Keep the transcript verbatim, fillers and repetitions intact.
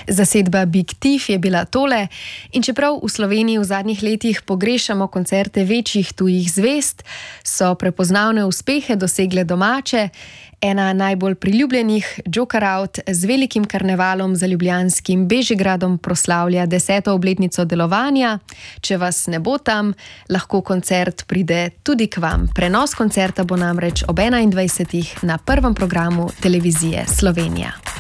Zasedba Big Thief je bila tole in čeprav v Sloveniji v zadnjih letih pogrešamo koncerte večjih tujih zvezd, so prepoznavne uspehe dosegle domače. Ena najbolj priljubljenih, Joker Out, z velikim karnevalom za ljubljanskim Bežigradom proslavlja deseto obletnico delovanja. Če vas ne bo tam, lahko koncert pride tudi k vam. Prenos koncerta bo namreč ob enaindvajsetih na prvem programu televizije Slovenija.